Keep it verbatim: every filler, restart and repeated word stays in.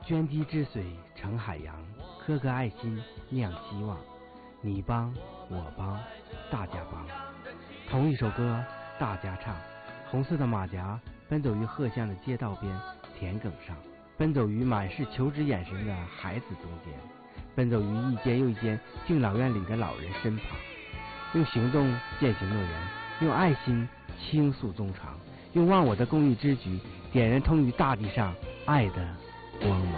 涓滴之水成海洋，颗颗爱心酿希望。你帮我帮大家帮，同一首歌大家唱。红色的马甲奔走于鹤巷的街道边田埂上，奔走于满是求知眼神的孩子中间，奔走于一间又一间敬老院里的老人身旁，用行动践行诺言，用爱心倾诉衷肠，用忘我的公益之举点燃通于大地上爱的光芒。